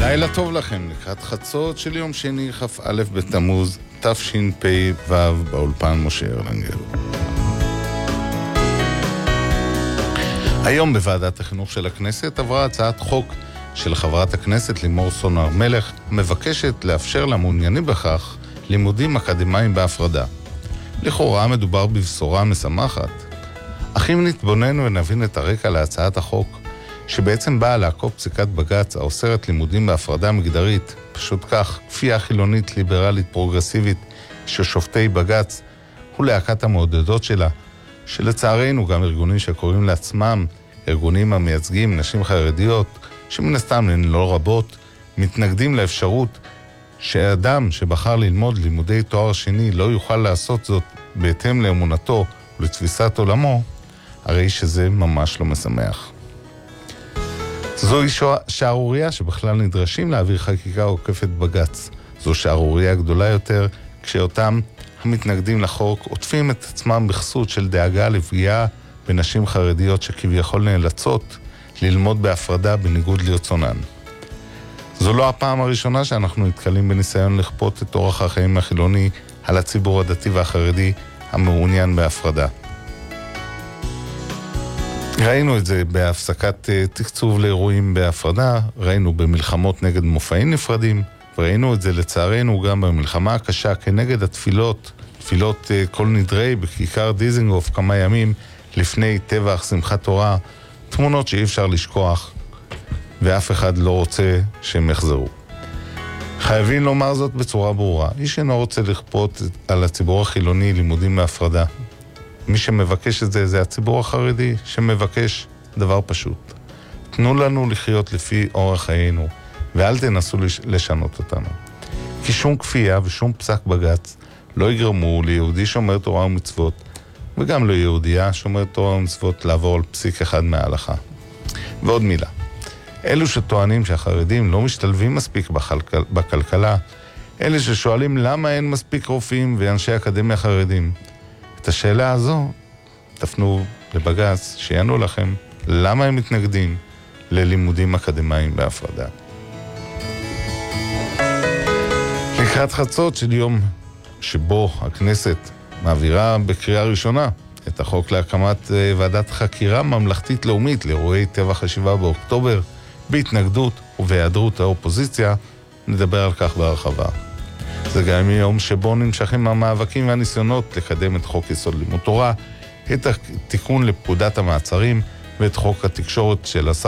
לילה טוב לכם, לקראת חצות של יום שני, כ"א בתמוז, תשפ"ו, באולפן משה ארלנגר. היום בוועדת החינוך של הכנסת עברה הצעת חוק של חברת הכנסת לימור סון הר מלך, מבקשת לאפשר למעוניינים בכך לימודים אקדמיים בהפרדה. לכאורה מדובר בבשורה משמחת, אך אם נתבונן ונבין את הרקע להצעת החוק, שבעצם באה לעקוב פסיקת בג"ץ האוסרת לימודים בהפרדה מגדרית, פשוט כך, כפייה חילונית, ליברלית, פרוגרסיבית, ששופטי בג"ץ ולהקת המעודדות שלה, שלצערנו גם ארגונים שקוראים לעצמם ארגונים המייצגים נשים חרדיות, שמן הסתם הן לא רבות, מתנגדים לאפשרות שאדם שבחר ללמוד לימודי תואר שני לא יוכל לעשות זאת בהתאם לאמונתו ולתפיסת עולמו, הרי שזה ממש לא משמח. זוהי שערוריה שבכלל נדרשים להעביר חקיקה עוקפת בג"ץ. זו שערוריה גדולה יותר כשאותם המתנגדים לחוק עוטפים את עצמם בכסות של דאגה לפגיעה בנשים חרדיות שכביכול נאלצות ללמוד בהפרדה בניגוד לרצונן. זו לא הפעם הראשונה שאנחנו נתקלים בניסיון לכפות את אורח החיים החילוני על הציבור הדתי והחרדי המעוניין בהפרדה. ראינו את זה בהפסקת תקצוב לאירועים בהפרדה, ראינו במלחמות נגד מופעים נפרדים, וראינו את זה לצערנו גם במלחמה הקשה כנגד התפילות, תפילות כל נדרי בכיכר דיזנגוף כמה ימים לפני טבח שמחת תורה, תמונות שאי אפשר לשכוח, ואף אחד לא רוצה שהם יחזרו. חייבים לומר זאת בצורה ברורה, איש אינו רוצה לכפות על הציבור החילוני לימודים בהפרדה. מי שמבקש את זה, זה הציבור החרדי שמבקש דבר פשוט. תנו לנו לחיות לפי אורח חיינו, ואל תנסו לשנות אותנו. כי שום כפייה ושום פסק בג"ץ לא יגרמו ליהודי שומר תורה ומצוות, וגם ליהודייה שומר תורה ומצוות לעבור על פסיק אחד מההלכה. ועוד מילה. אלו שטוענים שהחרדים לא משתלבים מספיק בכלכלה, אלה ששואלים למה אין מספיק רופאים ואנשי אקדמיה חרדים, את השאלה הזו תפנו לבג"ץ שיענו לכם למה הם מתנגדים ללימודים אקדמיים בהפרדה. לקראת חצות של יום שבו הכנסת מעבירה בקריאה ראשונה את החוק להקמת ועדת חקירה ממלכתית לאומית לאירועי טבח 7 באוקטובר בהתנגדות ובהיעדרות האופוזיציה, נדבר על כך בהרחבה. זה גם יום שבו נמשכים המאבקים והניסיונות לקדם את חוק יסוד לימוד תורה, את התיקון לפקודת המעצרים ואת חוק התקשורת של השר